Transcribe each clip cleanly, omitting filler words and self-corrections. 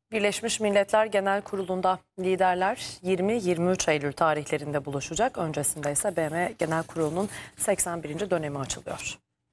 Birleşmiş Milletler Genel Kurulu'nda liderler 20-23 Eylül tarihlerinde buluşacak. Öncesinde ise BM Genel Kurulu'nun 81. dönemi açılıyor.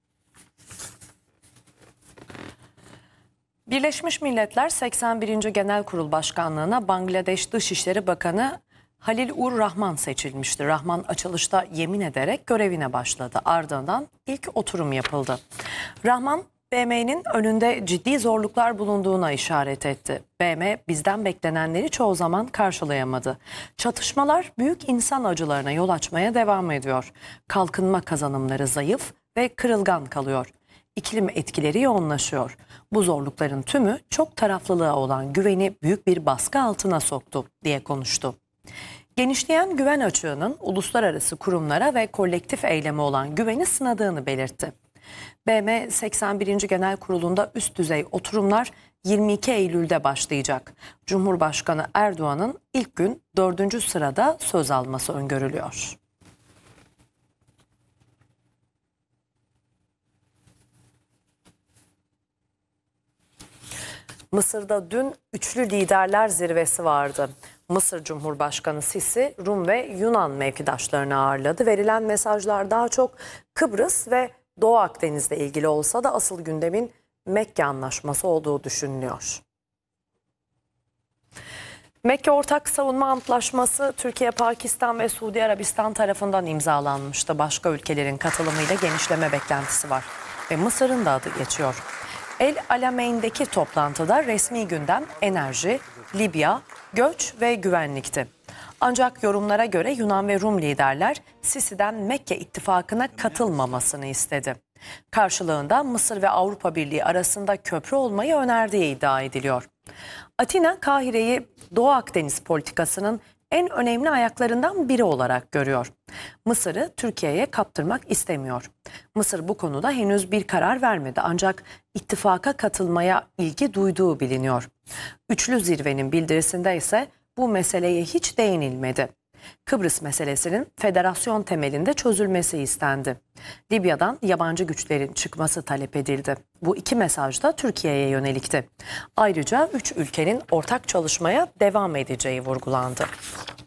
Birleşmiş Milletler 81. Genel Kurul Başkanlığı'na Bangladeş Dışişleri Bakanı Halil Ur Rahman seçilmişti. Rahman açılışta yemin ederek görevine başladı. Ardından ilk oturum yapıldı. Rahman, BM'nin önünde ciddi zorluklar bulunduğuna işaret etti. BM bizden beklenenleri çoğu zaman karşılayamadı. Çatışmalar büyük insan acılarına yol açmaya devam ediyor. Kalkınma kazanımları zayıf ve kırılgan kalıyor. İklim etkileri yoğunlaşıyor. Bu zorlukların tümü çok taraflılığa olan güveni büyük bir baskı altına soktu diye konuştu. Genişleyen güven açığının uluslararası kurumlara ve kolektif eyleme olan güveni sınadığını belirtti. BM 81. Genel Kurulu'nda üst düzey oturumlar 22 Eylül'de başlayacak. Cumhurbaşkanı Erdoğan'ın ilk gün 4. sırada söz alması öngörülüyor. Mısır'da dün üçlü liderler zirvesi vardı. Mısır Cumhurbaşkanı Sisi, Rum ve Yunan mevkidaşlarını ağırladı. Verilen mesajlar daha çok Kıbrıs ve Doğu Akdeniz'le ilgili olsa da asıl gündemin Mekke Anlaşması olduğu düşünülüyor. Mekke Ortak Savunma Antlaşması Türkiye, Pakistan ve Suudi Arabistan tarafından imzalanmıştı. Başka ülkelerin katılımıyla genişleme beklentisi var ve Mısır'ın da adı geçiyor. El Alameyn'deki toplantıda resmi gündem enerji, Libya, göç ve güvenlikti. Ancak yorumlara göre Yunan ve Rum liderler Sisi'den Mekke ittifakına katılmamasını istedi. Karşılığında Mısır ve Avrupa Birliği arasında köprü olmayı önerdiği iddia ediliyor. Atina, Kahire'yi Doğu Akdeniz politikasının en önemli ayaklarından biri olarak görüyor. Mısır'ı Türkiye'ye kaptırmak istemiyor. Mısır bu konuda henüz bir karar vermedi ancak ittifaka katılmaya ilgi duyduğu biliniyor. Üçlü zirvenin bildirisinde ise bu meseleye hiç değinilmedi. Kıbrıs meselesinin federasyon temelinde çözülmesi istendi. Libya'dan yabancı güçlerin çıkması talep edildi. Bu iki mesaj da Türkiye'ye yönelikti. Ayrıca üç ülkenin ortak çalışmaya devam edeceği vurgulandı.